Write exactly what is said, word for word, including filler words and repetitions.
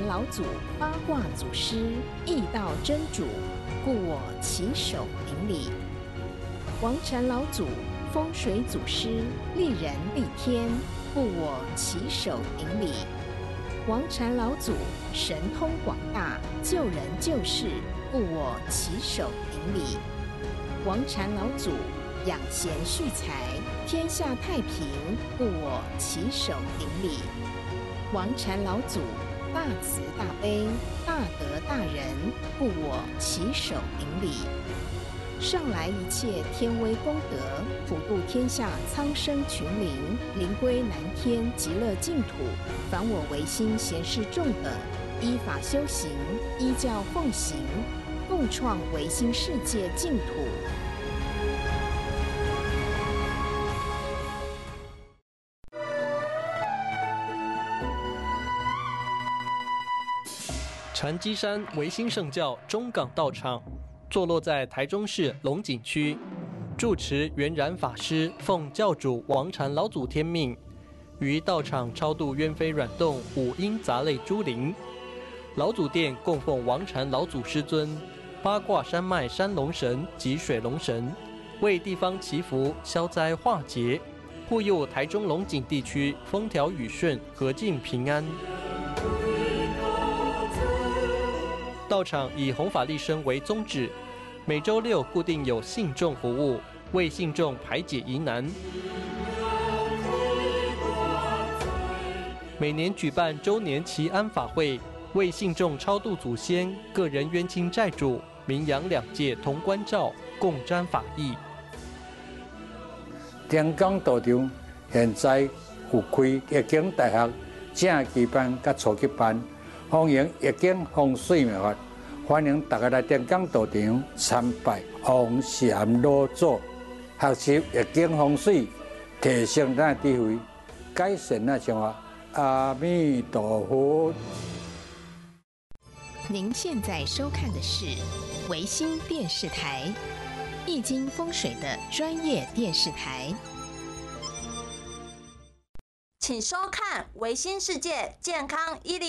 老祖、八卦祖师、易道真主，故我起手顶礼。王禅老祖、风水祖师，利人利天，故我起手顶礼。王禅老祖神通广大，救人救世，故我起手顶礼。王禅老祖养贤蓄财，天下太平，故我起手顶礼。王禅老祖大慈大悲，大德大仁，故我起手顶礼。上来一切天威功德，普度天下苍生群灵，灵归南天极乐净土。凡我唯心贤士众等，依法修行，依教奉行，共创唯心世界净土。 禅机山唯心圣教中港道场，坐落在台中市龙井区，住持圆然法师奉教主王禅老祖天命，于道场超度冤飞软动五阴杂类诸灵。老祖殿供奉王禅老祖师尊、八卦山脉山龙神及水龙神，为地方祈福消灾化劫，护佑台中龙井地区风调雨顺、和静平安。道场以弘法利生为宗旨，每周六固定有信众服务，为信众排解疑难。每年举办周年祈安法会，为信众超度祖先、个人冤亲债主，名扬两界同关照，共沾法益。 天港道场现在有开易经大学正期班甲初级班。欢迎易经风水妙法，欢迎大家来天港道场参拜王禅老祖，学习易经风水，提升咱智慧，改善咱生活。阿弥陀佛。 您现在收看的是维新电视台，易经风水的专业电视台。 请收看维新世界健康一零。